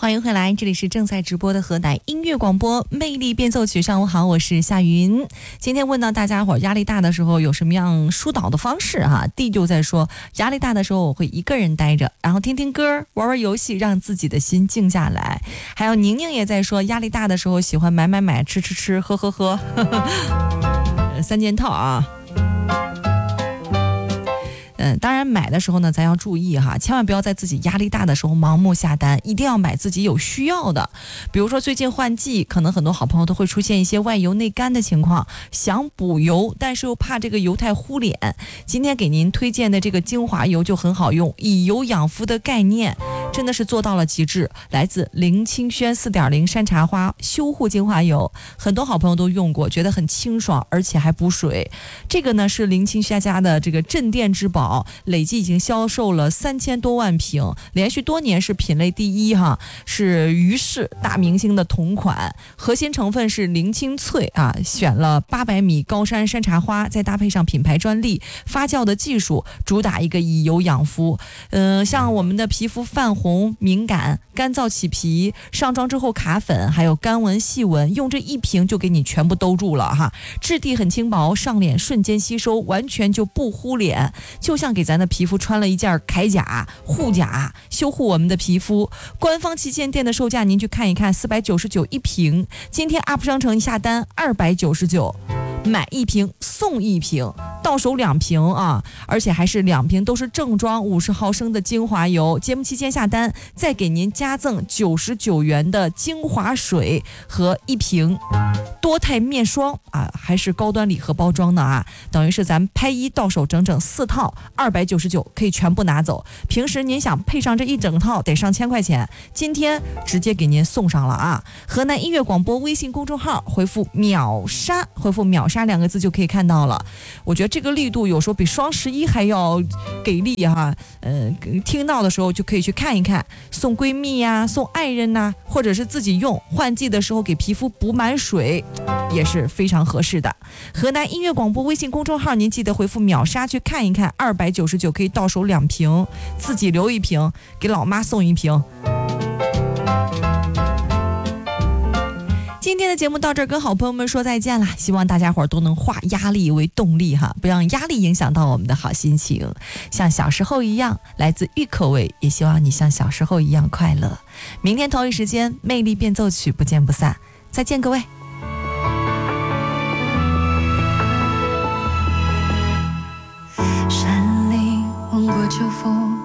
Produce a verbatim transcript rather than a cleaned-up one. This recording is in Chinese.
欢迎回来，这里是正在直播的河南音乐广播魅力变奏曲。上午好，我是夏云。今天问到大家伙压力大的时候有什么样疏导的方式哈、啊、D 就在说压力大的时候我会一个人待着，然后听听歌玩玩游戏，让自己的心静下来。还有宁宁也在说压力大的时候喜欢买买买吃吃吃喝喝喝三件套啊。嗯，当然买的时候呢，咱要注意哈，千万不要在自己压力大的时候盲目下单，一定要买自己有需要的。比如说最近换季，可能很多好朋友都会出现一些外油内干的情况，想补油，但是又怕这个油太糊脸。今天给您推荐的这个精华油就很好用，以油养肤的概念真的是做到了极致，来自林清轩 四点零 山茶花修护精华油，很多好朋友都用过，觉得很清爽，而且还补水。这个呢是林清轩家的这个镇店之宝，累计已经销售了三千多万瓶，连续多年是品类第一哈，是于氏大明星的同款。核心成分是林清翠啊，选了八百米高山山茶花，再搭配上品牌专利发酵的技术，主打一个以油养肤。呃，像我们的皮肤泛红、敏感、干燥起皮，上妆之后卡粉，还有干纹细纹，用这一瓶就给你全部兜住了哈。质地很轻薄，上脸瞬间吸收，完全就不糊脸，就像给咱的皮肤穿了一件铠甲护甲，修护我们的皮肤。官方旗舰店的售价您去看一看，四百九十九一瓶，今天 U P 商城下单二百九十九，买一瓶送一瓶，到手两瓶啊，而且还是两瓶都是正装五十毫升的精华油。节目期间下单再给您加赠九十九元的精华水和一瓶多肽面霜啊，还是高端礼盒包装的啊，等于是咱拍一到手整整四套，二百九十九可以全部拿走。平时您想配上这一整套得上千块钱，今天直接给您送上了啊！河南音乐广播微信公众号回复秒杀，回复秒杀两个字就可以看到了。我觉得这个力度有时候比双十一还要给力哈，呃，听到的时候就可以去看一看，送闺蜜呀、啊，送爱人呐、啊，或者是自己用，换季的时候给皮肤补满水，也是非常合适的。河南音乐广播微信公众号，您记得回复秒杀去看一看，二百九十九可以到手两瓶，自己留一瓶，给老妈送一瓶。今天的节目到这儿，跟好朋友们说再见了。希望大家伙儿都能化压力为动力哈，不让压力影响到我们的好心情，像小时候一样。来自郁口味，也希望你像小时候一样快乐。明天同一时间，魅力变奏曲不见不散。再见，各位。 山林望过秋风，